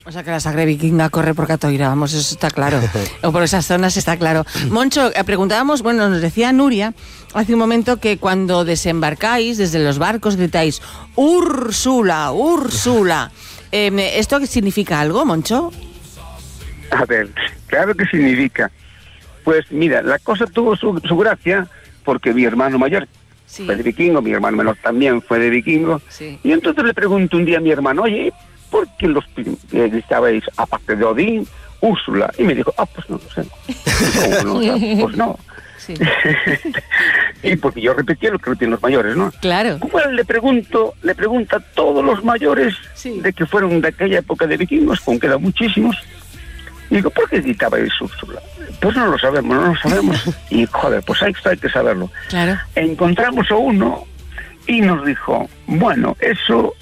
O sea que la sangre vikinga corre por Catoira, vamos, eso está claro. O por esas zonas está claro. Moncho, preguntábamos, bueno, nos decía Nuria hace un momento que cuando desembarcáis desde los barcos gritáis Úrsula, Úrsula. ¿Esto significa algo, Moncho? A ver, claro que significa. Pues mira, la cosa tuvo su gracia porque mi hermano mayor fue de vikingo, mi hermano menor también fue de vikingo. Sí. Y entonces le pregunto un día a mi hermano, oye, ¿por qué los gritabais, aparte de Odín, Úrsula? Y me dijo, pues no lo sé. ¿Cómo no? Pues no. Sí. Y porque yo repetía lo que repiten los mayores, ¿no? Claro. Bueno, le pregunta a todos los mayores de que fueron de aquella época de vikingos, con que eran muchísimos. Y digo, ¿por qué gritabais Úrsula? Pues no lo sabemos. Y joder, pues hay que saberlo. Claro. Encontramos a uno y nos dijo, bueno, eso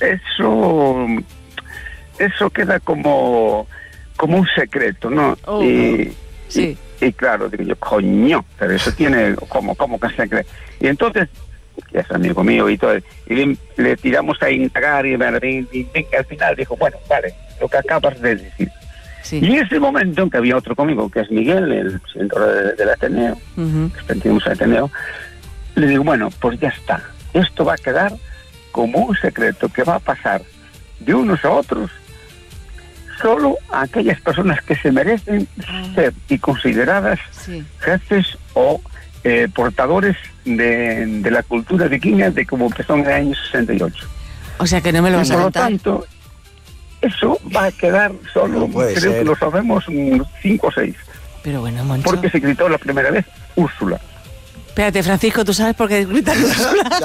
queda como un secreto, ¿no? Y claro, digo yo, coño, pero eso tiene como que secreto. Y entonces, que es amigo mío y todo, y le tiramos a indagar y al final dijo, bueno, vale, lo que acabas de decir. Sí. Y en ese momento, en que había otro conmigo, que es Miguel, el presidente del Ateneo, que pertenecemos al Ateneo, le digo, bueno, pues ya está. Esto va a quedar como un secreto que va a pasar de unos a otros solo a aquellas personas que se merecen ser y consideradas jefes o portadores de la cultura vikinga de como empezó en el año 68. O sea que no me lo vas a contar. Por lo tanto, eso va a quedar solo, creo que lo sabemos, 5 o 6. Pero bueno, Moncho. Porque se gritó la primera vez Úrsula. Espérate, Francisco, ¿tú sabes por qué gritan Úrsula?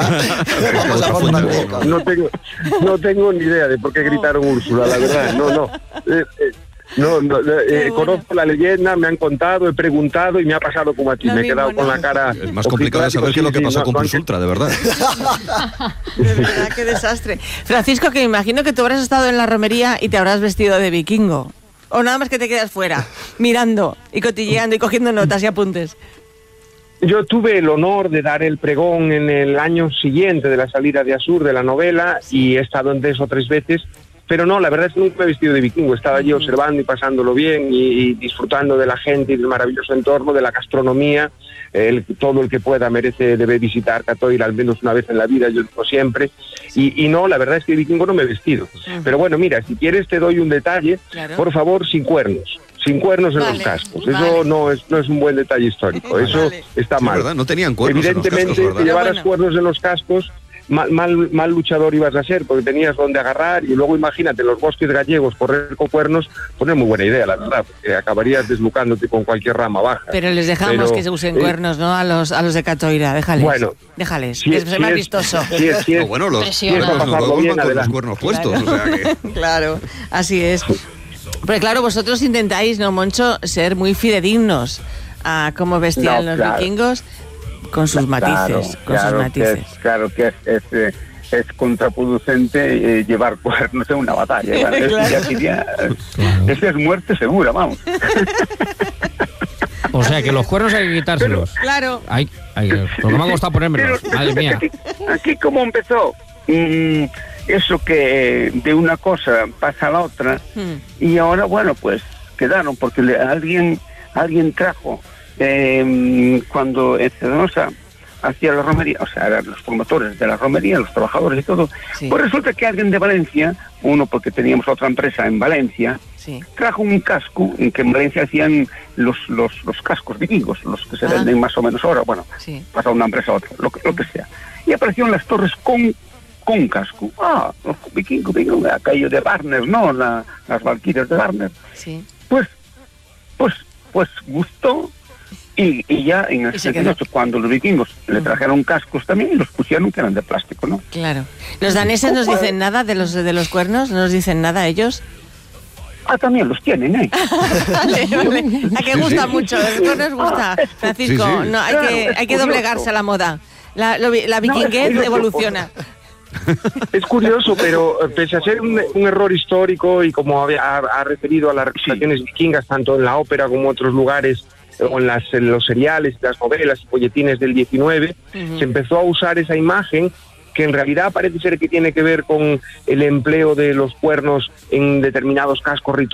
No tengo ni idea de por qué gritaron Úrsula, la verdad. Conozco la leyenda, me han contado, he preguntado y me ha pasado como a ti. Me he quedado con la cara. Es más complicado de saber qué es lo que pasó con Plus Ultra, de verdad. De verdad, qué desastre. Francisco, que me imagino que tú habrás estado en la romería y te habrás vestido de vikingo. O nada más que te quedas fuera, mirando y cotilleando y cogiendo notas y apuntes. Yo tuve el honor de dar el pregón en el año siguiente de la salida de Asur, de la novela, y he estado en 2 o 3 veces. Pero no, la verdad es que nunca me he vestido de vikingo. Estaba allí observando y pasándolo bien y disfrutando de la gente y del maravilloso entorno, de la gastronomía. Todo el que pueda debe visitar Catoira al menos una vez en la vida, yo digo siempre. Y no, la verdad es que de vikingo no me he vestido. Pero bueno, mira, si quieres te doy un detalle. Claro. Por favor, sin cuernos. Sin cuernos en los cascos. Eso no es un buen detalle histórico. Eso está mal. ¿Verdad? No tenían cuernos. Evidentemente, en los cascos, si llevaras cuernos en los cascos, mal luchador ibas a ser, porque tenías donde agarrar, y luego imagínate en los bosques gallegos correr con cuernos, pues no es muy buena idea, la verdad, porque acabarías deslucándote con cualquier rama baja. Pero les dejamos que se usen cuernos, ¿no? A los de Catoira, déjales. Bueno, déjales, que es más vistoso. Bueno, los cuernos puestos, claro. O sea que... Claro, así es. Pero claro, vosotros intentáis, ¿no, Moncho, ser muy fidedignos a cómo vestían los vikingos? Con sus matices, Claro que es contraproducente llevar cuernos en una batalla. ¿Vale? Claro. Esa es muerte segura, vamos. O sea, que los cuernos hay que quitárselos. Claro. Porque me ha costado ponérmelos. Madre mía. Aquí como empezó, eso que de una cosa pasa a la otra, y ahora, bueno, pues quedaron, porque alguien trajo... cuando en Cedenosa hacía la romería, o sea, eran los promotores de la romería, los trabajadores y todo, pues resulta que alguien de Valencia, uno porque teníamos otra empresa en Valencia, trajo un casco, en que en Valencia hacían los cascos vikingos, los que se venden más o menos ahora, bueno, pasa de una empresa a otra, lo que sea, y aparecieron las torres con casco. Los vikingos, aquello de Barner, ¿no? Las valquirias de Barner. Pues gustó. Y ya en el 78, cuando los vikingos le trajeron cascos también, los pusieron que eran de plástico, ¿no? Claro. ¿Los daneses nos dicen nada de los cuernos? ¿No nos dicen nada ellos? También los tienen, ¿eh? Vale. A que gusta mucho, no nos gusta, Francisco. Sí. No, hay que doblegarse a la moda. La vikinguez evoluciona. Es curioso, pero pese a ser un error histórico, y como ha referido a las representaciones vikingas, tanto en la ópera como en otros lugares, o en los seriales, las novelas y folletines del 19, se empezó a usar esa imagen que en realidad parece ser que tiene que ver con el empleo de los cuernos en determinados cascos rituales